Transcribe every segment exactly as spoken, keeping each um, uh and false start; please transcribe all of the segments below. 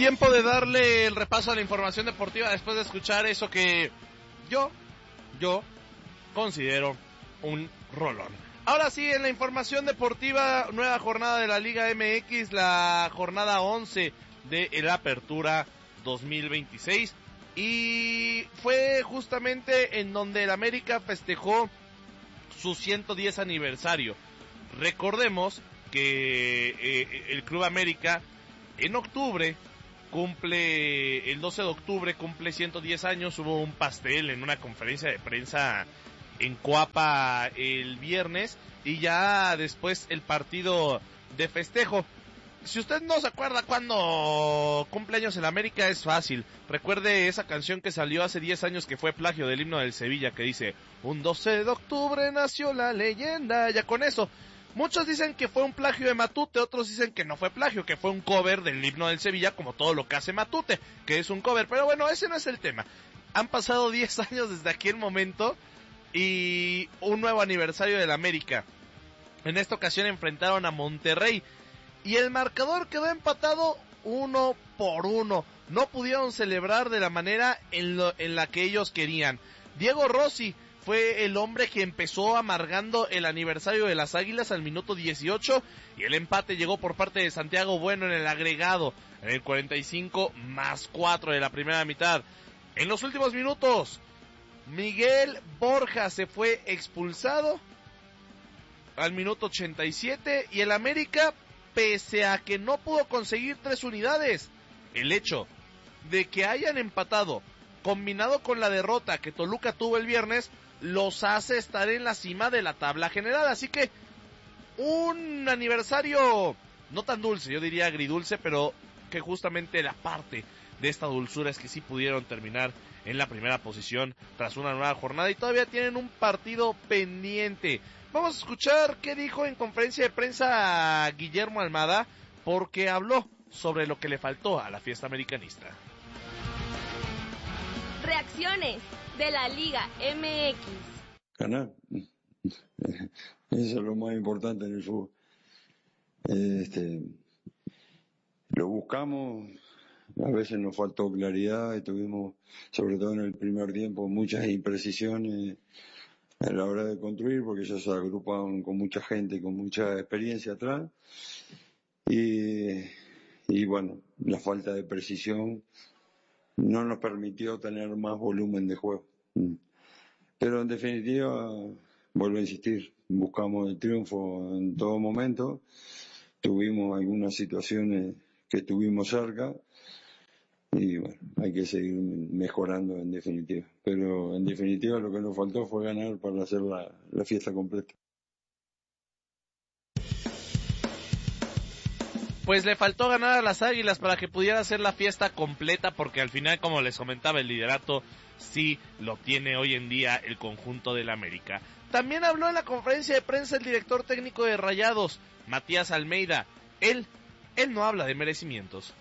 tiempo de darle el repaso a la información deportiva después de escuchar eso que yo, yo considero un rolón. Ahora sí, en la información deportiva, nueva jornada de la Liga M X, la jornada once de el Apertura dos mil veintiséis, y fue justamente en donde el América festejó su ciento diez aniversario. Recordemos que eh, el Club América en octubre cumple, el doce de octubre cumple ciento diez años, hubo un pastel en una conferencia de prensa en Coapa el viernes y ya después el partido de festejo. Si usted no se acuerda cuando cumpleaños en América, es fácil. Recuerde esa canción que salió hace diez años que fue plagio del himno del Sevilla, que dice: un doce de octubre nació la leyenda. Ya con eso, muchos dicen que fue un plagio de Matute, otros dicen que no fue plagio, que fue un cover del himno del Sevilla, como todo lo que hace Matute, que es un cover. Pero bueno, ese no es el tema. Han pasado diez años desde aquel momento y un nuevo aniversario del América. En esta ocasión enfrentaron a Monterrey y el marcador quedó empatado uno por uno. No pudieron celebrar de la manera en, lo, en la que ellos querían. Diego Rossi fue el hombre que empezó amargando el aniversario de las Águilas al minuto dieciocho, y el empate llegó por parte de Santiago Bueno en el agregado, en el cuarenta y cinco más cuatro de la primera mitad. En los últimos minutos, Miguel Borja se fue expulsado al minuto ochenta y siete, y el América, pese a que no pudo conseguir tres unidades, el hecho de que hayan empatado, combinado con la derrota que Toluca tuvo el viernes, los hace estar en la cima de la tabla general. Así que un aniversario no tan dulce, yo diría agridulce, pero que justamente la parte de esta dulzura es que sí pudieron terminar en la primera posición tras una nueva jornada y todavía tienen un partido pendiente. Vamos a escuchar qué dijo en conferencia de prensa Guillermo Almada, porque habló sobre lo que le faltó a la fiesta americanista. Reacciones de la Liga M X. Ganar. Eso es lo más importante en el fútbol. Este, lo buscamos, a veces nos faltó claridad y tuvimos, sobre todo en el primer tiempo, muchas imprecisiones a la hora de construir, porque ellos se agrupan con mucha gente, con mucha experiencia atrás, y, y bueno, la falta de precisión no nos permitió tener más volumen de juego. Pero en definitiva, vuelvo a insistir, buscamos el triunfo en todo momento, tuvimos algunas situaciones que estuvimos cerca, y bueno, hay que seguir mejorando en definitiva. Pero en definitiva lo que nos faltó fue ganar para hacer la, la fiesta completa. Pues le faltó ganar a las Águilas para que pudiera hacer la fiesta completa, porque al final, como les comentaba, el liderato sí lo tiene hoy en día el conjunto del América. También habló en la conferencia de prensa el director técnico de Rayados, Matías Almeida. Él, él no habla de merecimientos.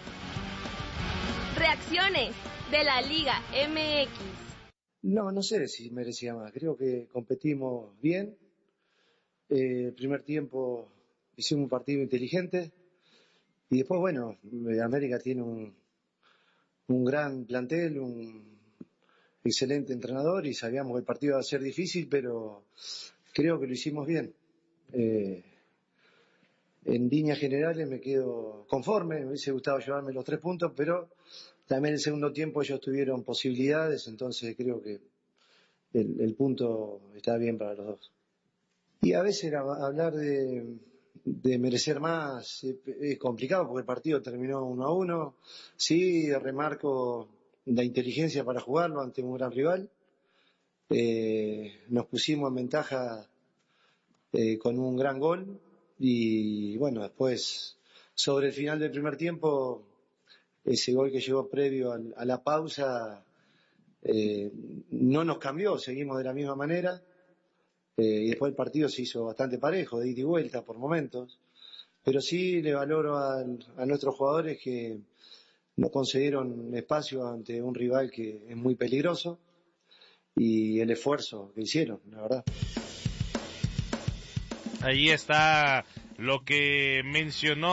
Reacciones de la Liga M X. No, no sé si merecía más. Creo que competimos bien. Eh, el primer tiempo hicimos un partido inteligente. Y después, bueno, América tiene un, un gran plantel, un excelente entrenador y sabíamos que el partido iba a ser difícil, pero creo que lo hicimos bien. Eh, en líneas generales me quedo conforme, me hubiese gustado llevarme los tres puntos, pero también en el segundo tiempo ellos tuvieron posibilidades, entonces creo que el, el punto está bien para los dos. Y a veces hablar de, de merecer más es, es complicado porque el partido terminó uno a uno. Sí, remarco la inteligencia para jugarlo ante un gran rival. Eh, nos pusimos en ventaja eh, con un gran gol y bueno, después sobre el final del primer tiempo, ese gol que llegó previo al, a la pausa eh, no nos cambió, seguimos de la misma manera. Eh, y después el partido se hizo bastante parejo, de ida y vuelta por momentos, pero sí le valoro a, a nuestros jugadores que no concedieron espacio ante un rival que es muy peligroso y el esfuerzo que hicieron, la verdad. Ahí está lo que mencionó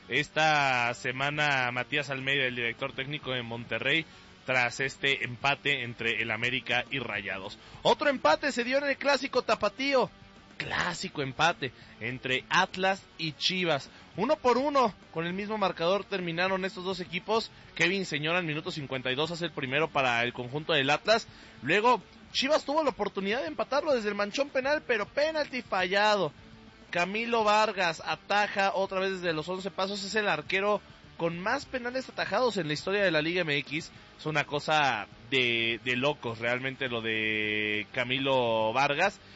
esta semana Matías Almeida, el director técnico de Monterrey, tras este empate entre el América y Rayados. Otro empate se dio en el clásico tapatío, clásico empate entre Atlas y Chivas. Uno por uno, con el mismo marcador terminaron estos dos equipos. Kevin Señora al minuto cincuenta y dos hace el primero para el conjunto del Atlas. Luego Chivas tuvo la oportunidad de empatarlo desde el manchón penal, pero penalti fallado. Camilo Vargas ataja otra vez desde los once pasos, es el arquero con más penales atajados en la historia de la Liga M X. Es una cosa de, de locos realmente lo de Camilo Vargas.